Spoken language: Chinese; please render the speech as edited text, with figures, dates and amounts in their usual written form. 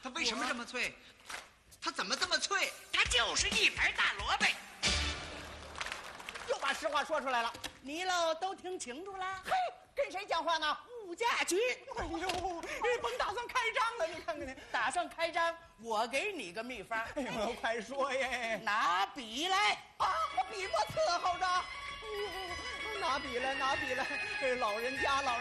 它为什么这么脆？它怎么这么脆？ 它就是一盘大萝卜。 又把实话说出来了。 你喽都听清楚了？ 嘿，跟谁讲话呢？ 物价局。 哎呦，甭打算开张了，你看看你。 打算开张，我给你个秘方。 哎呦，快说耶！ 拿笔来啊，我笔墨伺候着。哎呦，拿笔了，拿笔了。这老人家。